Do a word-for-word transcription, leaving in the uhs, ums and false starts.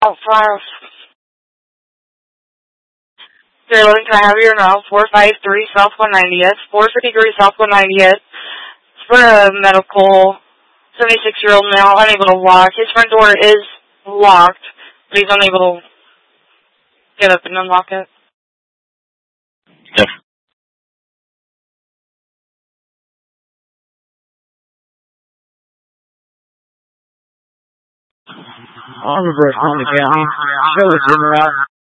Oh, five. zero eleven, can I have your now? four five three South one ninetieth, four fifty-three South one ninetieth. For a medical, seventy-six-year-old male, unable to walk. His front door is locked, but he's unable to get up and unlock it. Yep. I'm a break on the county. Go with him around.